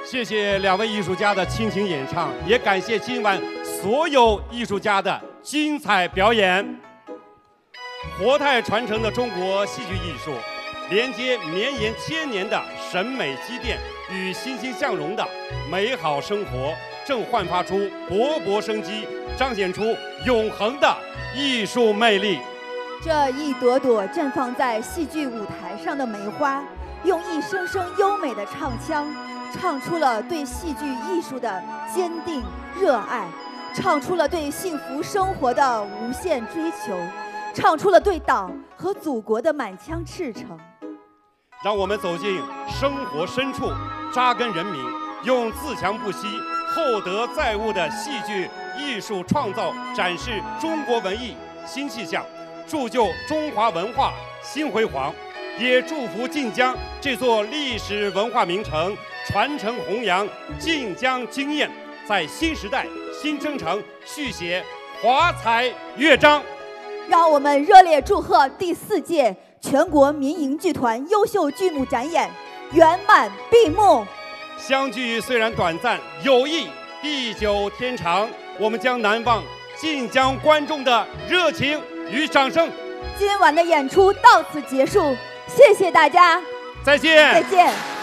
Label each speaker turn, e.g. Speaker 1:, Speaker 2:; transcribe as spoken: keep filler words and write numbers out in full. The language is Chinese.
Speaker 1: 谢谢两位艺术家的倾情演唱，也感谢今晚所有艺术家的精彩表演。活态传承的中国戏剧艺术，连接绵延千年的审美积淀与欣欣向荣的美好生活，正焕发出勃勃生机，彰显出永恒的艺术魅力。
Speaker 2: 这一朵朵绽放在戏剧舞台上的梅花，用一声声优美的唱腔，唱出了对戏剧艺术的坚定热爱，唱出了对幸福生活的无限追求，唱出了对党和祖国的满腔赤诚。
Speaker 1: 让我们走进生活深处，扎根人民，用自强不息、厚德载物的戏剧艺术创造，展示中国文艺新气象，铸就中华文化新辉煌。也祝福晋江这座历史文化名城传承弘扬晋江经验，在新时代新征程续写华彩乐章。
Speaker 2: 让我们热烈祝贺第四届全国民营剧团优秀剧目展演圆满闭幕。
Speaker 1: 相聚虽然短暂，友谊地久天长。我们将难忘晋江观众的热情与掌声。
Speaker 2: 今晚的演出到此结束，谢谢大家，
Speaker 1: 再见，
Speaker 2: 再见。